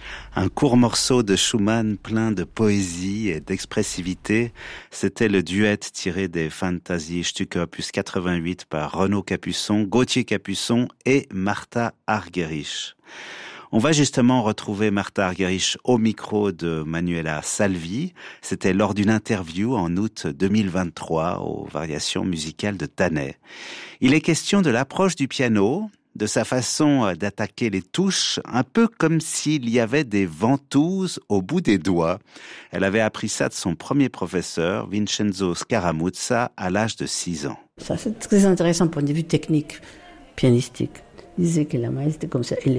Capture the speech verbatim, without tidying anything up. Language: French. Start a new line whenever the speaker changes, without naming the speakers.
Un court morceau de Schumann plein de poésie et d'expressivité, c'était le duet tiré des Fantasiestücke opus quatre-vingt-huit par Renaud Capuçon, Gauthier Capuçon et Martha Argerich. On va justement retrouver Martha Argerich au micro de Manuela Salvi. C'était lors d'une interview en août deux mille vingt-trois aux Variations musicales de Thanet. Il est question de l'approche du piano, de sa façon d'attaquer les touches, un peu comme s'il y avait des ventouses au bout des doigts. Elle avait appris ça de son premier professeur, Vincenzo Scaramuzza, à l'âge de six ans.
Ça, c'est très intéressant point de vue technique, pianistique. Il disait que la main, c'était comme ça. Elle